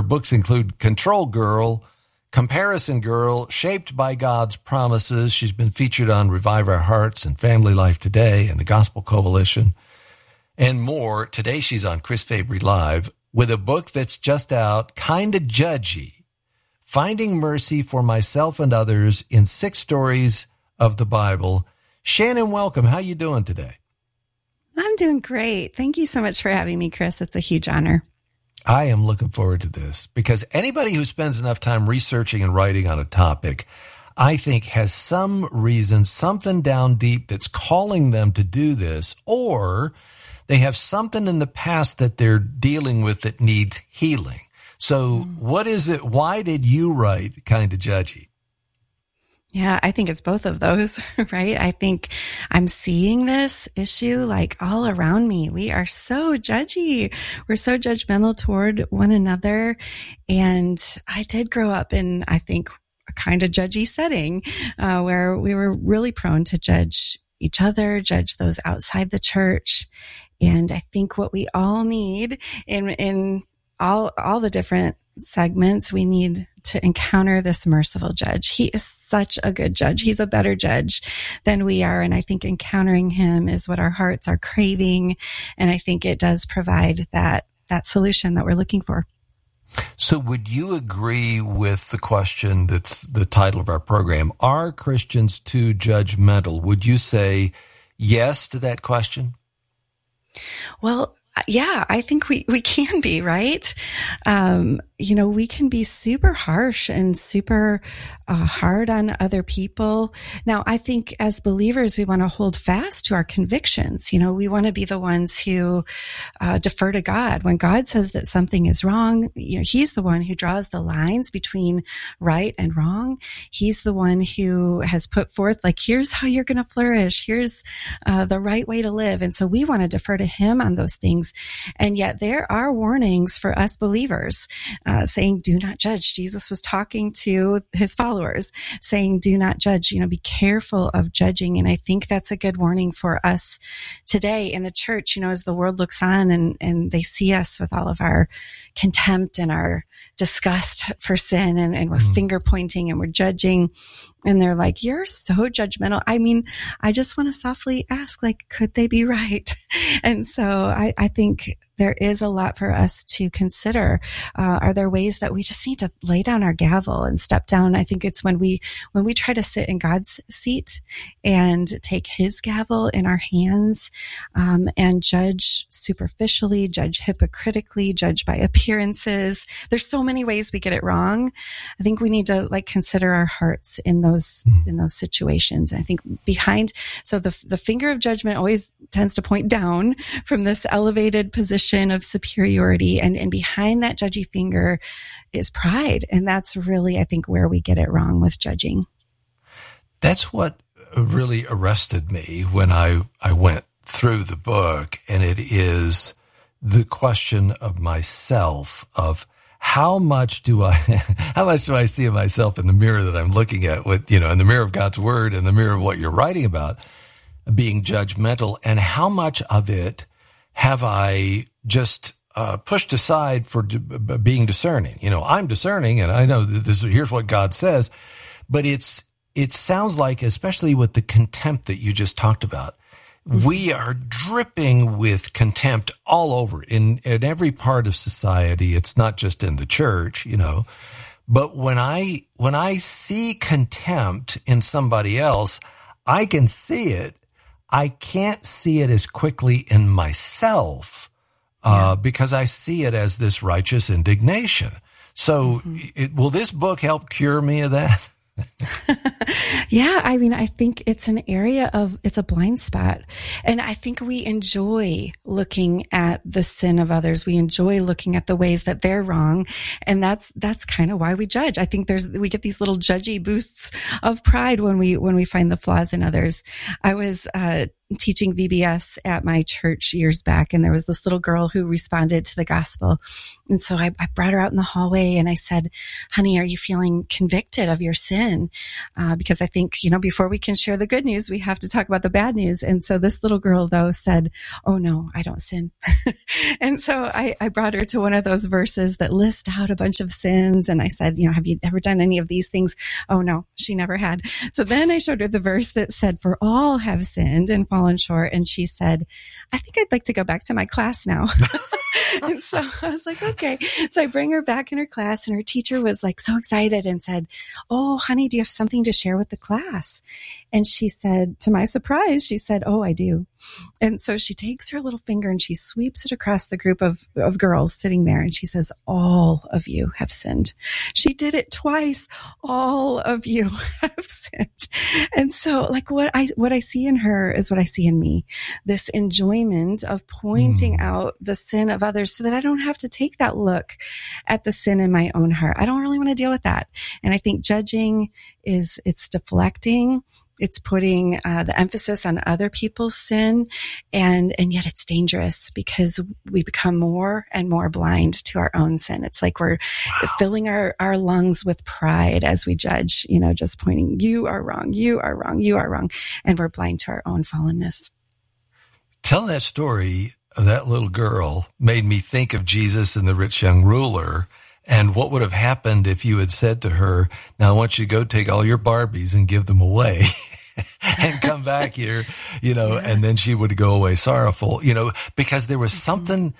books include Control Girl, Comparison Girl, Shaped by God's Promises. She's been featured on Revive Our Hearts and Family Life Today and the Gospel Coalition and more. Today she's on Chris Fabry Live with a book that's just out, Kinda Judgy, Finding Mercy for Myself and Others in 6 Stories of the Bible. Shannon, welcome. How you doing today? I'm doing great. Thank you so much for having me, Chris. It's a huge honor. I am looking forward to this because anybody who spends enough time researching and writing on a topic, I think has some reason, something down deep that's calling them to do this, or they have something in the past that they're dealing with that needs healing. So what is it? Why did you write Kinda Judgy? Yeah, I think it's both of those, right? I think I'm seeing this issue like all around me. We are so judgy. We're so judgmental toward one another. And I did grow up in, I think, a kind of judgy setting where we were really prone to judge each other, judge those outside the church. And I think what we all need in all the different segments, we need to encounter this merciful judge. He is such a good judge. He's a better judge than we are. And I think encountering him is what our hearts are craving. And I think it does provide that solution that we're looking for. So would you agree with the question that's the title of our program? Are Christians too judgmental? Would you say yes to that question? Well, yeah, I think we can be, right? We can be super harsh and super hard on other people. Now, I think as believers, we want to hold fast to our convictions. We want to be the ones who defer to God. When God says that something is wrong, he's the one who draws the lines between right and wrong. He's the one who has put forth, like, here's how you're going to flourish. Here's the right way to live. And so we want to defer to him on those things. And yet there are warnings for us believers saying, do not judge. Jesus was talking to his followers saying, do not judge, be careful of judging. And I think that's a good warning for us today in the church, as the world looks on and they see us with all of our contempt and our disgust for sin and we're finger pointing and we're judging. And they're like, you're so judgmental. I mean, I just want to softly ask, could they be right? And so I think there is a lot for us to consider. Are there ways that we just need to lay down our gavel and step down? I think it's when we try to sit in God's seat and take his gavel in our hands, and judge superficially, judge hypocritically, judge by appearances. There's so many ways we get it wrong. I think we need to consider our hearts in those situations. And I think so the finger of judgment always tends to point down from this elevated position of superiority, and behind that judgy finger is pride. And that's really, I think, where we get it wrong with judging. That's what really arrested me when I went through the book, and it is the question of myself, of how much do I see of myself in the mirror that I'm looking at, with, in the mirror of God's word, in the mirror of what you're writing about, being judgmental, and how much of it have I just pushed aside for being discerning? I'm discerning, and I know that here's what God says, but it sounds like, especially with the contempt that you just talked about, we are dripping with contempt all over in every part of society. It's not just in the church, but when I see contempt in somebody else, I can see it. I can't see it as quickly in myself, because I see it as this righteous indignation. So will this book help cure me of that? Yeah, I think it's an area it's a blind spot. And I think we enjoy looking at the sin of others. We enjoy looking at the ways that they're wrong. And that's kind of why we judge. I think we get these little judgy boosts of pride when we find the flaws in others. I was teaching VBS at my church years back, and there was this little girl who responded to the gospel And so I brought her out in the hallway and I said, honey, are you feeling convicted of your sin? Because I think, before we can share the good news, we have to talk about the bad news. And so this little girl, though, said, oh, no, I don't sin. And so I brought her to one of those verses that list out a bunch of sins. And I said, have you ever done any of these things? Oh, no, she never had. So then I showed her the verse that said, for all have sinned and fallen short. And she said, I think I'd like to go back to my class now. And so I was like, okay. So I bring her back in her class and her teacher was like so excited and said, oh, honey, do you have something to share with the class? And she said, to my surprise, she said, oh, I do. And so she takes her little finger and she sweeps it across the group of girls sitting there. And she says, all of you have sinned. She did it twice. All of you have sinned. And so like what I see in her is what I see in me, this enjoyment of pointing out the sin of others so that I don't have to take that look at the sin in my own heart. I don't really want to deal with that. And I think judging it's deflecting. It's putting the emphasis on other people's sin, and yet it's dangerous because we become more and more blind to our own sin. It's like we're filling our lungs with pride as we judge, just pointing, you are wrong, you are wrong, you are wrong, and we're blind to our own fallenness. Tell that story of that little girl made me think of Jesus and the rich young ruler. And what would have happened if you had said to her, now I want you to go take all your Barbies and give them away and come back here, and then she would go away sorrowful, because there was something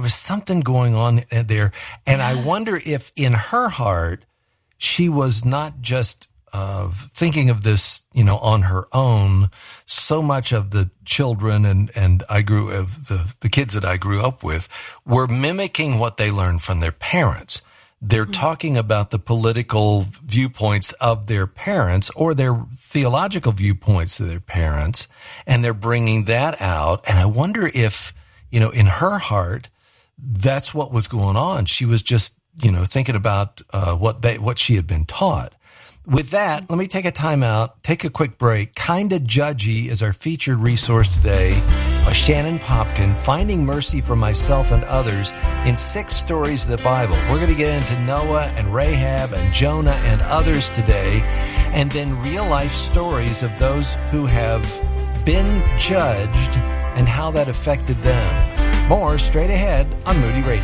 going on there. And I wonder if in her heart, she was not just thinking of this, on her own. So much of the children and the kids that I grew up with were mimicking what they learned from their parents. They're talking about the political viewpoints of their parents or their theological viewpoints of their parents, and they're bringing that out. And I wonder if, in her heart, that's what was going on. She was just, thinking about what she had been taught. With that, let me take a time out, take a quick break. Kinda Judgy is our featured resource today by Shannon Popkin, Finding Mercy for Myself and Others in 6 stories of the Bible. We're going to get into Noah and Rahab and Jonah and others today, and then real-life stories of those who have been judged and how that affected them. More straight ahead on Moody Radio.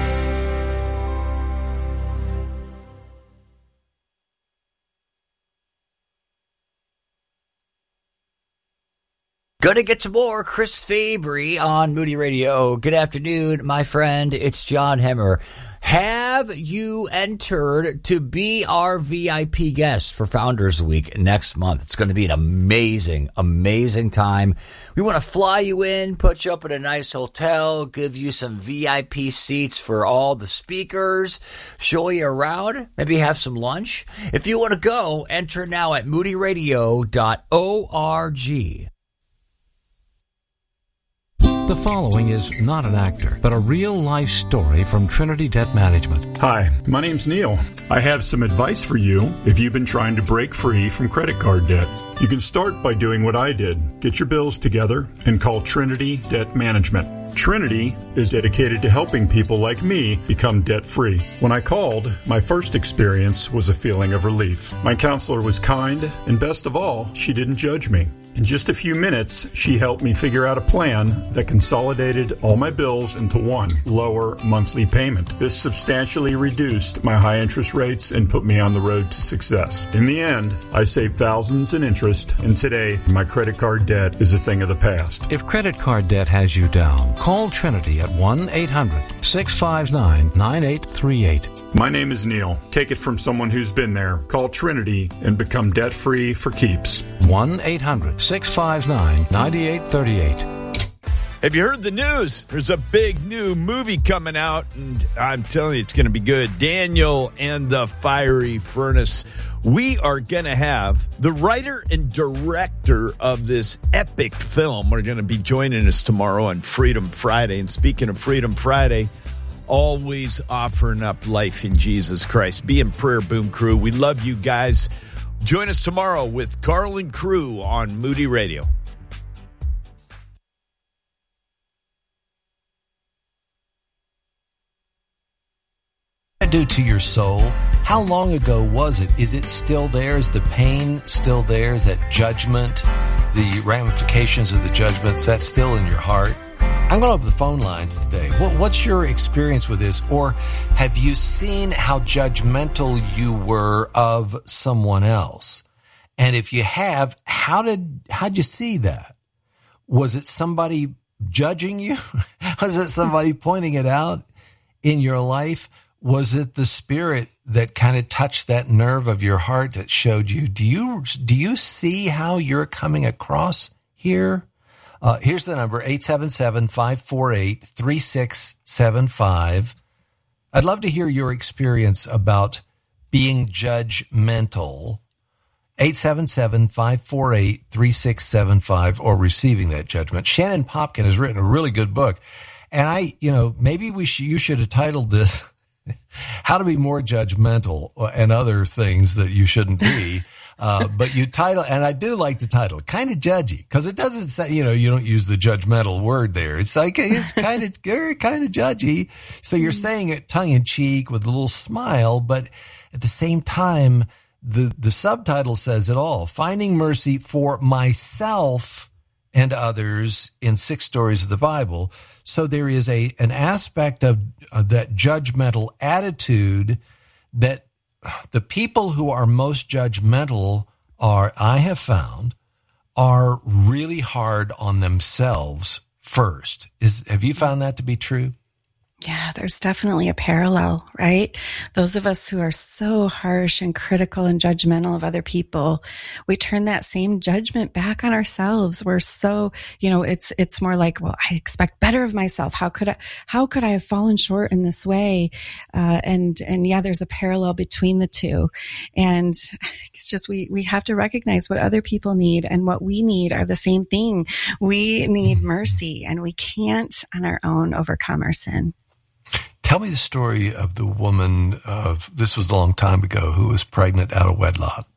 Gonna get some more Chris Fabry on Moody Radio. Good afternoon, my friend. It's John Hemmer. Have you entered to be our VIP guest for Founders Week next month? It's going to be an amazing, amazing time. We want to fly you in, put you up at a nice hotel, give you some VIP seats for all the speakers, show you around, maybe have some lunch. If you want to go, enter now at moodyradio.org. The following is not an actor, but a real-life story from Trinity Debt Management. Hi, my name's Neil. I have some advice for you if you've been trying to break free from credit card debt. You can start by doing what I did. Get your bills together and call Trinity Debt Management. Trinity is dedicated to helping people like me become debt-free. When I called, my first experience was a feeling of relief. My counselor was kind, and best of all, she didn't judge me. In just a few minutes, she helped me figure out a plan that consolidated all my bills into one lower monthly payment. This substantially reduced my high interest rates and put me on the road to success. In the end, I saved thousands in interest, and today, my credit card debt is a thing of the past. If credit card debt has you down, call Trinity at 1-800-659-9838. My name is Neil. Take it from someone who's been there. Call Trinity and become debt-free for keeps. 1-800-659-9838. Have you heard the news? There's a big new movie coming out, and I'm telling you, it's going to be good. Daniel and the Fiery Furnace. We are going to have the writer and director of this epic film. We're going to be joining us tomorrow on Freedom Friday. And speaking of Freedom Friday, always offering up life in Jesus Christ. Be in prayer, Boom Crew. We love you guys. Join us tomorrow with Carl and Crew on Moody Radio. do to your soul? How long ago was it? Is it still there? Is the pain still there? Is that judgment, the ramifications of the judgments, that's still in your heart? I'm going to open the phone lines today. What's your experience with this? Or have you seen how judgmental you were of someone else? And if you have, how'd you see that? Was it somebody judging you? Was it somebody pointing it out in your life? Was it the Spirit that kind of touched that nerve of your heart that showed you? Do you see how you're coming across here? Here's the number, 877-548-3675. I'd love to hear your experience about being judgmental. 877-548-3675 or receiving that judgment. Shannon Popkin has written a really good book. And maybe you should have titled this, How to Be More Judgmental and Other Things That You Shouldn't Be. But you title, and I do like the title, kind of judgy, because it doesn't say, you don't use the judgmental word there. It's like, it's kind of judgy. So you're saying it tongue in cheek with a little smile, but at the same time, the subtitle says it all. Finding mercy for myself and others in 6 stories of the Bible. So there is an aspect of that judgmental attitude that the people who are most judgmental I have found, are really hard on themselves first. Have you found that to be true? Yeah, there's definitely a parallel, right? Those of us who are so harsh and critical and judgmental of other people, we turn that same judgment back on ourselves. We're so, it's more like, well, I expect better of myself. How could I have fallen short in this way? And yeah, there's a parallel between the two. And it's just, we have to recognize what other people need and what we need are the same thing. We need mercy, and we can't on our own overcome our sin. Tell me the story of the woman, this was a long time ago, who was pregnant out of wedlock.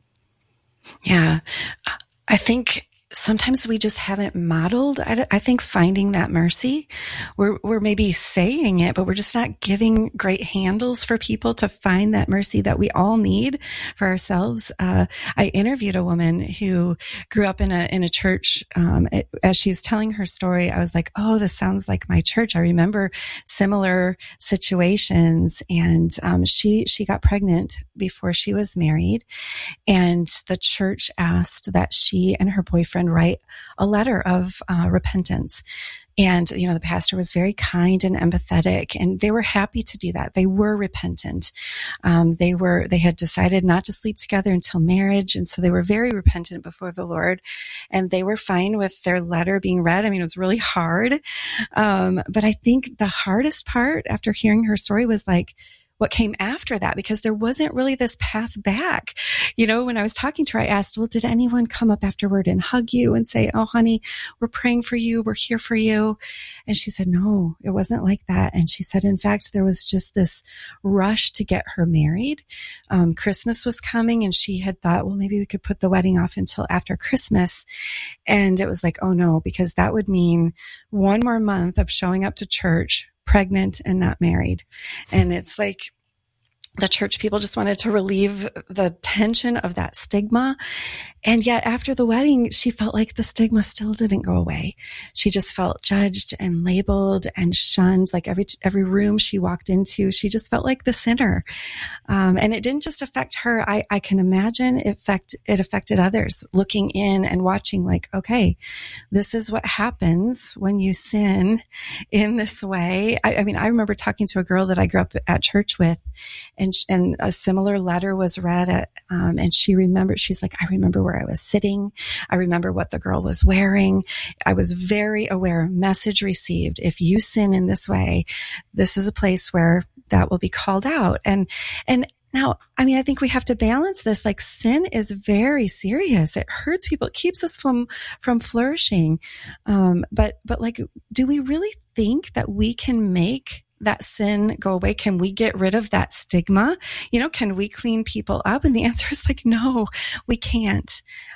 Yeah. I think sometimes we just haven't modeled, I think, finding that mercy. We're maybe saying it, but we're just not giving great handles for people to find that mercy that we all need for ourselves. I interviewed a woman who grew up in a church. As she's telling her story, I was like, oh, this sounds like my church. I remember similar situations. And she got pregnant before she was married. And the church asked that she and her boyfriend write a letter of repentance. And, the pastor was very kind and empathetic, and they were happy to do that. They were repentant. They had decided not to sleep together until marriage. And so they were very repentant before the Lord, and they were fine with their letter being read. I mean, it was really hard. But I think the hardest part after hearing her story was like, what came after that, because there wasn't really this path back. When I was talking to her, I asked, well, did anyone come up afterward and hug you and say, oh, honey, we're praying for you. We're here for you. And she said, no, it wasn't like that. And she said, in fact, there was just this rush to get her married. Christmas was coming, and she had thought, well, maybe we could put the wedding off until after Christmas. And it was like, oh no, because that would mean one more month of showing up to church pregnant and not married. And it's like the church people just wanted to relieve the tension of that stigma. And yet after the wedding, she felt like the stigma still didn't go away. She just felt judged and labeled and shunned. Like every room she walked into, she just felt like the sinner. And it didn't just affect her. I can imagine it affected others looking in and watching, like, okay, this is what happens when you sin in this way. I mean, I remember talking to a girl that I grew up at church with, and a similar letter was read and she remembered, she's like, I remember where I was sitting. I remember what the girl was wearing. I was very aware, message received. If you sin in this way, this is a place where that will be called out. And now, I mean, I think we have to balance this. Like, sin is very serious. It hurts people. It keeps us from flourishing. But like, do we really think that we can make that sin go away? Can we get rid of that stigma? Can we clean people up? And the answer is like, no, we can't.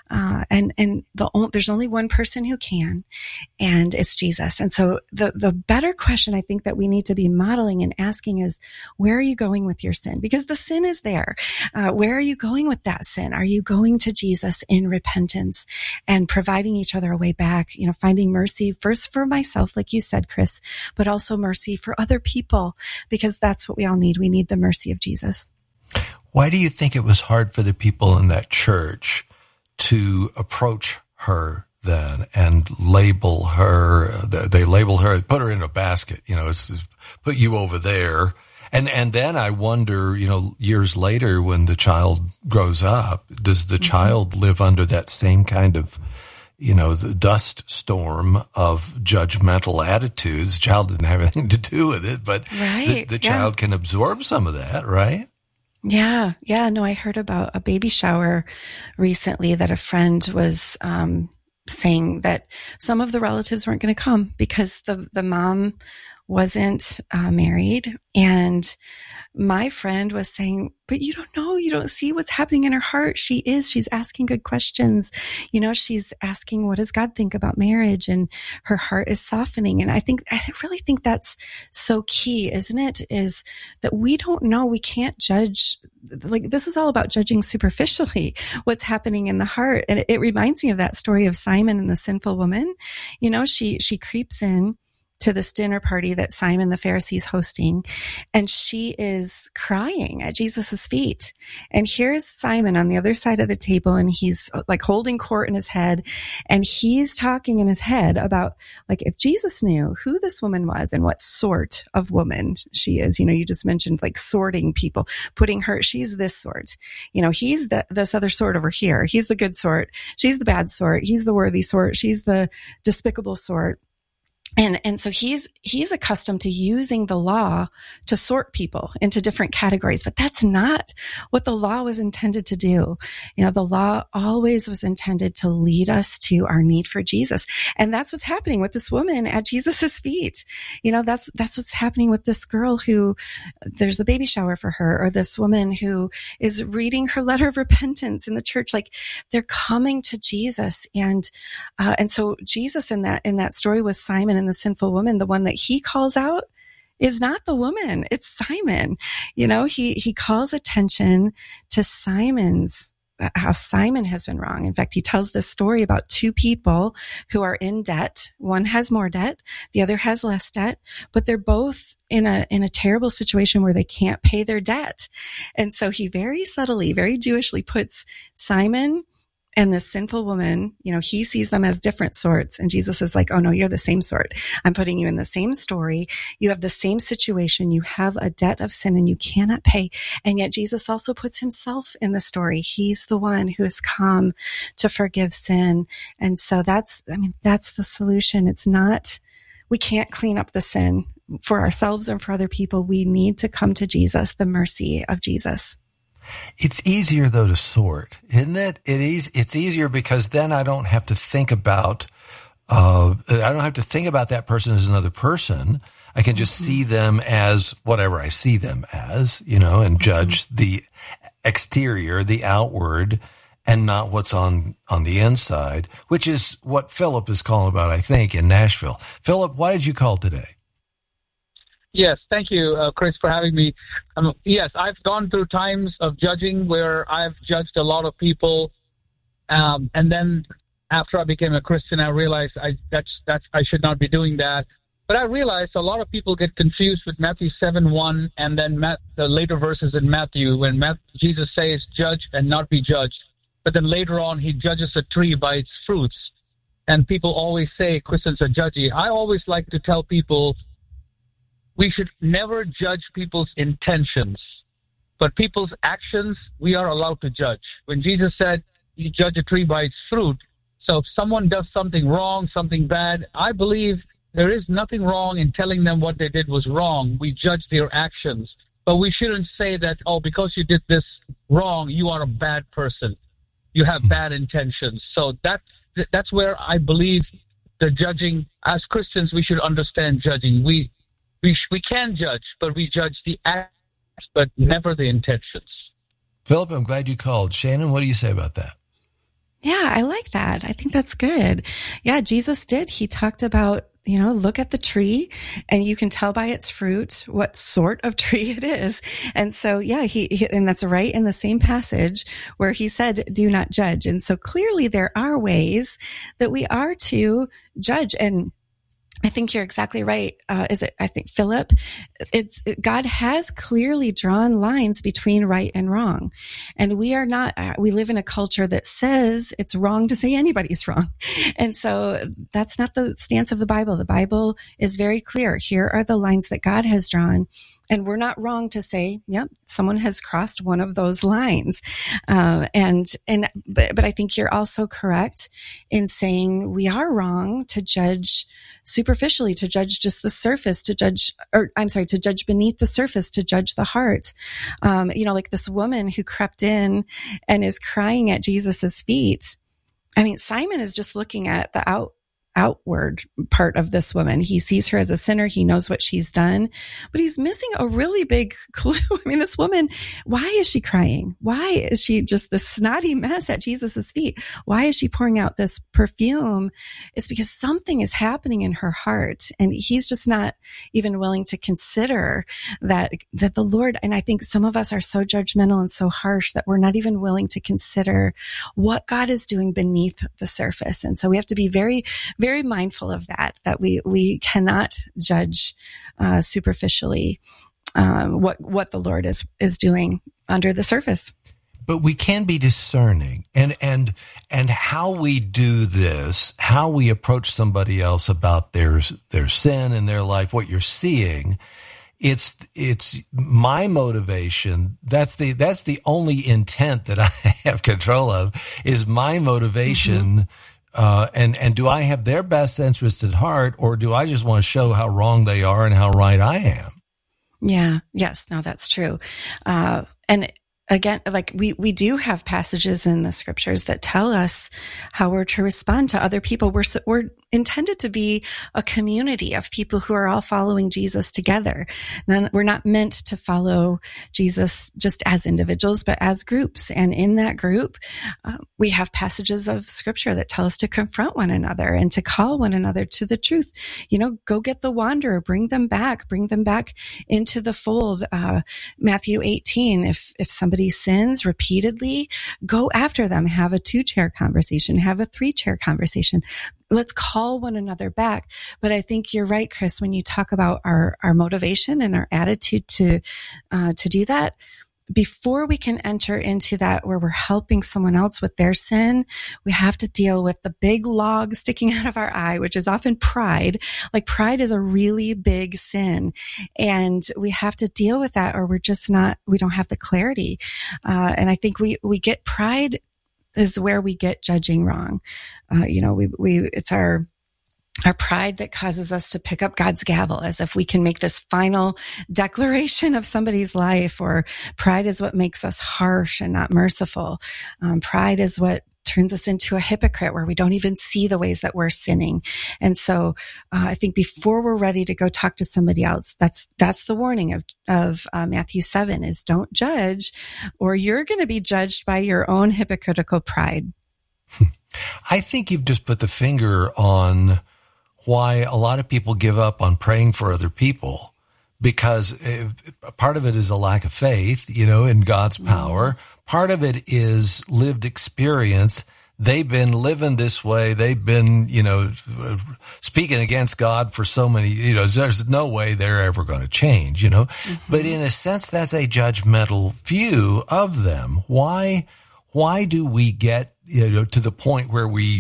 There's only one person who can, and it's Jesus. And so the better question I think that we need to be modeling and asking is, where are you going with your sin? Because the sin is there. Where are you going with that sin? Are you going to Jesus in repentance and providing each other a way back, finding mercy first for myself, like you said, Chris, but also mercy for other people, because that's what we all need. We need the mercy of Jesus. Why do you think it was hard for the people in that church to approach her then and label her? They label her, put her in a basket, it's put you over there. And then I wonder, years later when the child grows up, does the child live under that same kind of, the dust storm of judgmental attitudes? The child didn't have anything to do with it, but the child can absorb some of that, right? Yeah. No, I heard about a baby shower recently that a friend was saying that some of the relatives weren't going to come because the mom wasn't married. And my friend was saying, but you don't know, you don't see what's happening in her heart. She's asking good questions. She's asking, what does God think about marriage? And her heart is softening. And I really think that's so key, isn't it? Is that we don't know, we can't judge. Like, this is all about judging superficially what's happening in the heart. And it reminds me of that story of Simon and the sinful woman. She creeps in to this dinner party that Simon the Pharisee is hosting, and she is crying at Jesus' feet. And here's Simon on the other side of the table, and he's like holding court in his head, and he's talking in his head about, like, if Jesus knew who this woman was and what sort of woman she is. You just mentioned like sorting people, putting her, she's this sort. He's this other sort over here. He's the good sort. She's the bad sort. He's the worthy sort. She's the despicable sort. And so he's accustomed to using the law to sort people into different categories, but that's not what the law was intended to do. The law always was intended to lead us to our need for Jesus. And that's what's happening with this woman at Jesus's feet. That's what's happening with this girl who there's a baby shower for her, or this woman who is reading her letter of repentance in the church. Like, they're coming to Jesus. And so Jesus in that story with Simon and the sinful woman, the one that he calls out is not the woman, it's Simon. He calls attention to how Simon has been wrong. In fact, he tells this story about two people who are in debt. One has more debt, the other has less debt, but they're both in a terrible situation where they can't pay their debt. And so he very subtly, very Jewishly puts Simon and this sinful woman, he sees them as different sorts. And Jesus is like, oh no, you're the same sort. I'm putting you in the same story. You have the same situation. You have a debt of sin and you cannot pay. And yet Jesus also puts himself in the story. He's the one who has come to forgive sin. And so that's the solution. It's not, we can't clean up the sin for ourselves and for other people. We need to come to Jesus, the mercy of Jesus. It's easier, though, to sort, isn't it? It's easier because then I don't have to think about that person as another person. I can just see them as whatever I see them as, and judge the exterior, the outward, and not what's on the inside, which is what Philip is calling about, I think, in Nashville. Philip, why did you call today? Yes, thank you, Chris, for having me. Yes, I've gone through times of judging where I've judged a lot of people, and then after I became a Christian, I realized I should not be doing that. But I realized a lot of people get confused with Matthew 7:1 and then the later verses in Matthew when Jesus says, "Judge and not be judged," but then later on he judges a tree by its fruits, and people always say Christians are judgy. I always like to tell people, we should never judge people's intentions, but people's actions we are allowed to judge. When Jesus said, you judge a tree by its fruit, so if someone does something wrong, something bad, I believe there is nothing wrong in telling them what they did was wrong. We judge their actions, but we shouldn't say that, because you did this wrong, you are a bad person. You have bad intentions. So that's where I believe the judging, as Christians, we should understand judging. We can judge, but we judge the acts, but never the intentions. Philip, I'm glad you called. Shannon, what do you say about that? Yeah, I like that. I think that's good. Yeah, Jesus did. He talked about, look at the tree and you can tell by its fruit what sort of tree it is. And so, yeah, and that's right in the same passage where he said, do not judge. And so clearly there are ways that we are to judge. And I think you're exactly right. I think Philip, God has clearly drawn lines between right and wrong. And we live in a culture that says it's wrong to say anybody's wrong. And so that's not the stance of the Bible. The Bible is very clear. Here are the lines that God has drawn. And we're not wrong to say, yep, someone has crossed one of those lines. But I think you're also correct in saying we are wrong to judge superficially, to judge just the surface, to judge beneath the surface, to judge the heart. Like this woman who crept in and is crying at Jesus's feet. I mean, Simon is just looking at the outward part of this woman. He sees her as a sinner. He knows what she's done, but he's missing a really big clue. I mean, this woman, why is she crying? Why is she just this snotty mess at Jesus's feet? Why is she pouring out this perfume? It's because something is happening in her heart, and he's just not even willing to consider that the Lord, and I think some of us are so judgmental and so harsh that we're not even willing to consider what God is doing beneath the surface. And so we have to be very, very mindful of that we cannot judge superficially what the Lord is doing under the surface. But we can be discerning, and how we do this, how we approach somebody else about their sin in their life, what you're seeing. It's my motivation. That's the only intent that I have control of, is my motivation. Mm-hmm. And do I have their best interest at heart, or do I just want to show how wrong they are and how right I am? Yeah. Yes. No, that's true. And again, like we do have passages in the scriptures that tell us how we're to respond to other people. We're intended to be a community of people who are all following Jesus together. We're not meant to follow Jesus just as individuals, but as groups. And in that group, we have passages of scripture that tell us to confront one another and to call one another to the truth. Go get the wanderer, bring them back into the fold. Matthew 18, if somebody sins repeatedly, go after them, have a 2-chair conversation, have a 3-chair conversation. Let's call one another back. But I think you're right, Chris, when you talk about our motivation and our attitude to do that. Before we can enter into that where we're helping someone else with their sin, we have to deal with the big log sticking out of our eye, which is often pride. Like, pride is a really big sin, and we have to deal with that, or we don't have the clarity. And I think we get pride is where we get judging wrong. It's our pride that causes us to pick up God's gavel as if we can make this final declaration of somebody's life, or pride is what makes us harsh and not merciful. Pride is what turns us into a hypocrite, where we don't even see the ways that we're sinning. And so I think before we're ready to go talk to somebody else, that's the warning of Matthew 7 is don't judge, or you're going to be judged by your own hypocritical pride. I think you've just put the finger on why a lot of people give up on praying for other people, because part of it is a lack of faith, in God's power. Part of it is lived experience. They've been living this way. They've been, speaking against God for so many, there's no way they're ever going to change, Mm-hmm. But in a sense, that's a judgmental view of them. Why do we get, to the point where we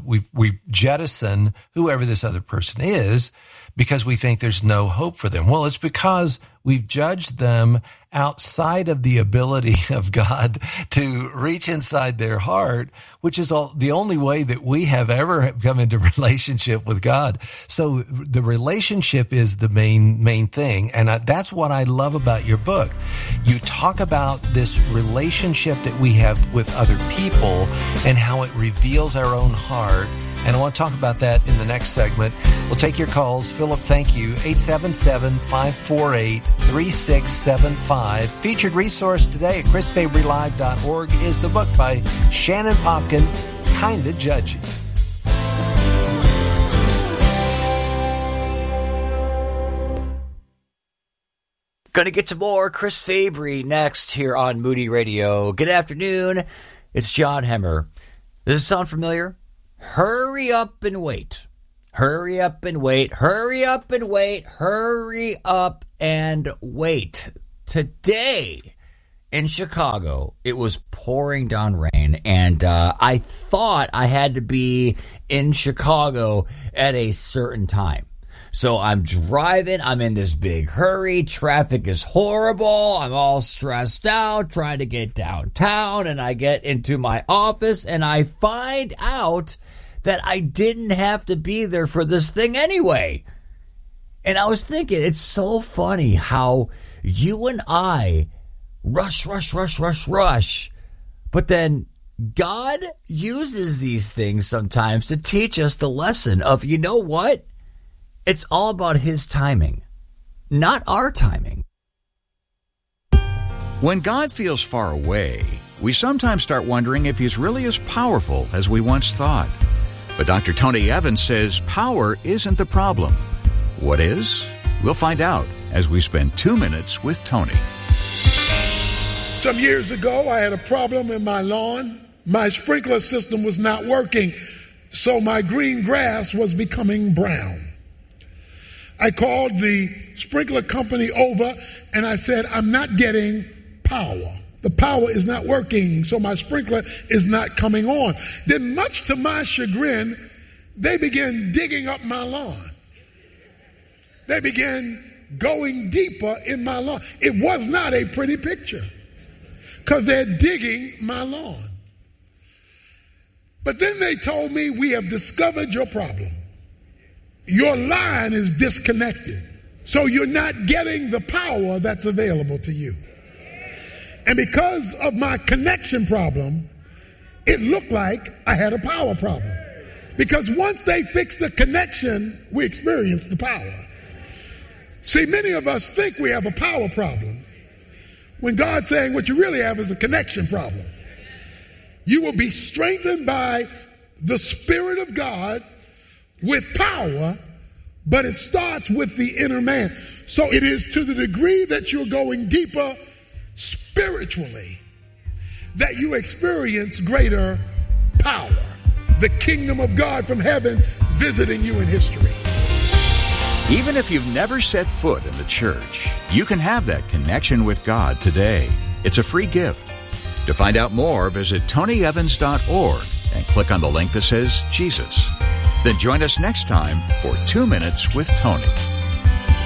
jettison whoever this other person is because we think there's no hope for them? Well, it's because we've judged them outside of the ability of God to reach inside their heart, which is the only way that we have ever come into relationship with God. So the relationship is the main thing. And that's what I love about your book. You talk about this relationship that we have with other people and how it reveals our own heart. And I want to talk about that in the next segment. We'll take your calls. Philip, thank you. 877-548-3675. Featured resource today at chrisfabrylive.org is the book by Shannon Popkin, kinda judgy. Going to get to more Chris Fabry next here on Moody Radio. Good afternoon. It's John Hemmer. Does this sound familiar? Hurry up and wait. Hurry up and wait. Hurry up and wait. Hurry up and wait. Today in Chicago, it was pouring down rain, and I thought I had to be in Chicago at a certain time. So I'm driving, I'm in this big hurry, traffic is horrible, I'm all stressed out, trying to get downtown, and I get into my office, and I find out that I didn't have to be there for this thing anyway. And I was thinking, it's so funny how you and I rush, but then God uses these things sometimes to teach us the lesson of, you know what? It's all about His timing, not our timing. When God feels far away, we sometimes start wondering if He's really as powerful as we once thought. But Dr. Tony Evans says power isn't the problem. What is? We'll find out as we spend 2 minutes with Tony. Some years ago, I had a problem in my lawn. My sprinkler system was not working, so my green grass was becoming brown. I called the sprinkler company over and I said, I'm not getting power. The power is not working, so my sprinkler is not coming on. Then, much to my chagrin, they began digging up my lawn. They began going deeper in my lawn. It was not a pretty picture because they're digging my lawn. But then they told me, we have discovered your problem. Your line is disconnected, so you're not getting the power that's available to you. And because of my connection problem, it looked like I had a power problem. Because once they fixed the connection, we experienced the power. See, many of us think we have a power problem, when God's saying what you really have is a connection problem. You will be strengthened by the Spirit of God with power, but it starts with the inner man. So it is to the degree that you're going deeper spiritually that you experience greater power. The kingdom of God from heaven visiting you in history. Even if you've never set foot in the church, you can have that connection with God today. It's a free gift. To find out more, visit tonyevans.org and click on the link that says Jesus. Then join us next time for 2 Minutes with Tony.